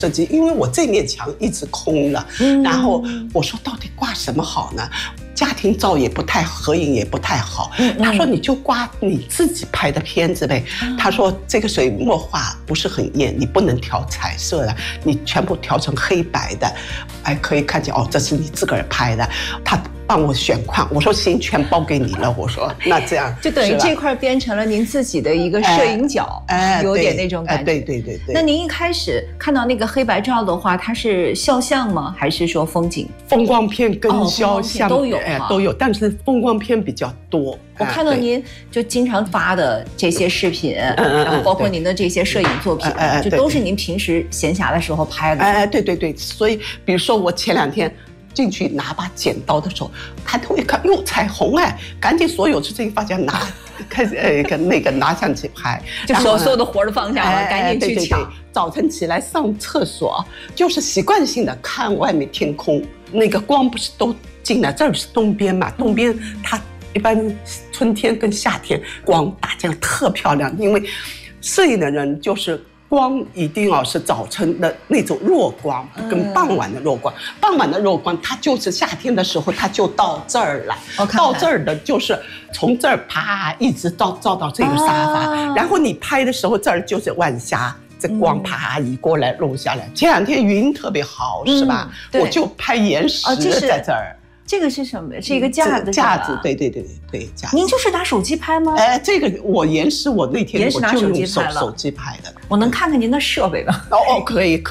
设计，因为我这面墙一直空了，然后我说到底挂什么好呢？家庭照也不太合影，也不太好。他说你就挂你自己拍的片子呗。他说这个水墨画不是很艳，你不能调彩色的，你全部调成黑白的，哎，可以看见哦，这是你自个儿拍的。他帮我选框，我说行，全包给你了。我说那这样就等于这块变成了您自己的一个摄影角，有点那种感觉。 对。 那您一开始看到那个黑白照的话，它是肖像吗？还是说风景？ 风光片跟肖像都有， 都有，但是风光片比较多。 我看到您就经常发的这些视频，然后包括您的这些摄影作品，就都是您平时闲暇的时候拍的。 对，所以比如说我前2天进去拿把剪刀的时候，抬头一看，哟，彩虹哎，赶紧所有事情发现开始拿相机拍， 就所有的活都放下了，赶紧去抢。 早晨起来上厕所，就是习惯性的看外面天空，那个光不是都进来，这儿是东边嘛，东边它一般春天跟夏天光打这样特漂亮，因为摄影的人就是光一定要是早晨的那种弱光跟傍晚的弱光，傍晚的弱光它就是夏天的时候它就到这儿来，到这儿的就是从这儿啪一直照到这个沙发，然后你拍的时候这儿就是晚霞，这光啪移过来落下来。前2天云特别好，是吧？我就拍岩石在这儿。 这个是什么？是一个架子。 对，架子。 您就是拿手机拍吗？ 这个我岩石，我那天我就用手机拍的。 我能看看您的设备吗？ 可以。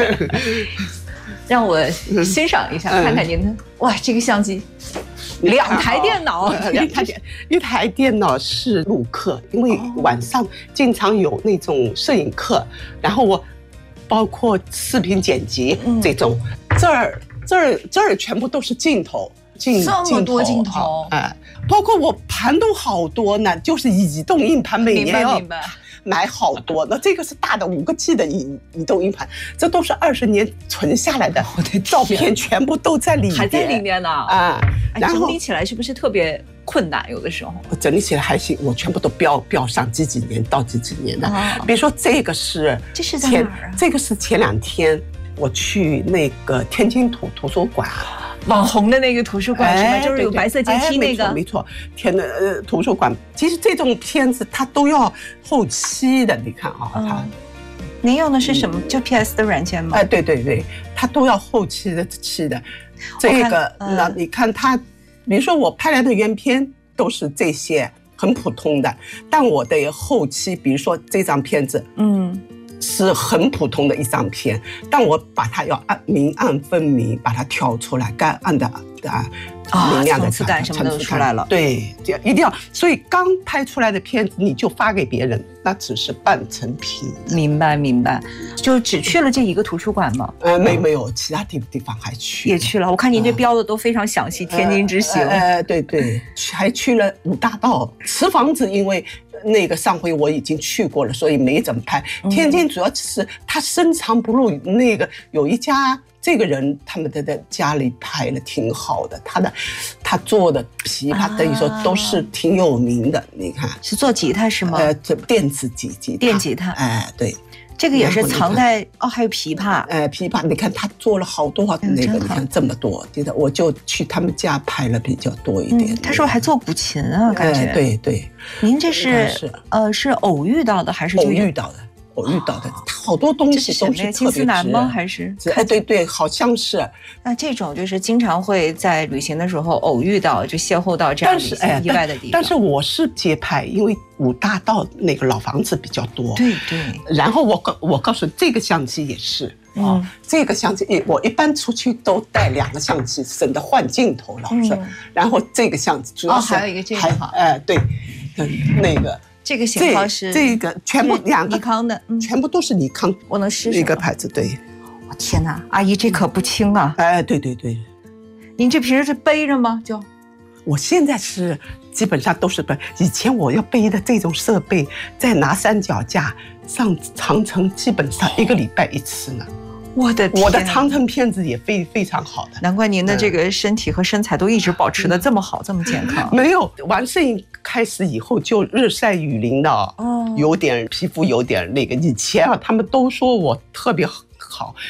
让我欣赏一下，看看您的。哇，这个相机，2台电脑， 一台电脑是录课，因为晚上经常有那种摄影课，然后我包括视频剪辑这种，这儿全部都是镜头， 这么多镜头， 包括我盘都好多呢，就是移动硬盘，每年要买好多。那这个是大的5个G 的移动硬盘，这都是20年存下来的，我的照片全部都在里面， 还在里面呢然后整理起来是不是特别困难？有的时候我整理起来还行，我全部都标上几年到几年的。比如说这是在哪儿啊？ 这个是前2天。我去那个天津图书馆， 网红的那个图书馆是吧？就是有白色阶梯那个， 没错，图书馆。其实这种片子它都要后期的，你看它。 您用的是什么？就 PS 的软件吗？ 对，它都要后期的。这个那你看它，比如说我拍来的原片都是这些很普通的，但我的后期，比如说这张片子，是很普通的一张片，但我把它要明暗分明，把它挑出来，该暗的明亮的层次感什么都出来了。 对，一定要。所以刚拍出来的片子你就发给别人，那只是半成品。 明白。就只去了这一个图书馆吗？ 没有，其他地方还去也去了。我看您这标的都非常详细，天津之行。 对，还去了5大道瓷房子，因为那个上回我已经去过了，所以没怎么拍。天津主要是它深藏不露，那个有一家这个人他们在家里拍的挺好的，他做的琵琶等于说都是挺有名的。你看是做吉他是吗？ 这电子吉他， 电吉他。 对。 这个也是藏在还有琵琶， 琵琶，你看他做了好多那个，你看这么多，我就去他们家拍了比较多一点。 他是不是还做古琴啊？感觉对。 您这是偶遇到的还是偶遇到的？好多东西都是金丝楠吗？还是？ 对，好像是。 那这种就是经常会在旅行的时候偶遇到，就邂逅到这样的意外的地方。 但是我是街拍，因为5大道那个老房子比较多。 对。 然后我告诉你，这个相机也是这个相机我一般出去都带2个相机，省得换镜头老是。然后这个相机主要是还有一个这个对，那个。 这个型号是这个全部2个尼康的， 全部都是尼康， 我能试试一个牌子。对， 我天哪，阿姨这可不轻啊！ 对。 您这平时是背着吗？ 我现在是基本上都是背，以前我要背的这种设备，再拿3脚架上长城，基本上1个礼拜1次呢。 我的长城片子也非常好的， 难怪您的这个身体和身材都一直保持得这么好，这么健康。 没有玩摄影开始以后就日晒雨淋的，有点皮肤有点那个。以前他们都说我特别好。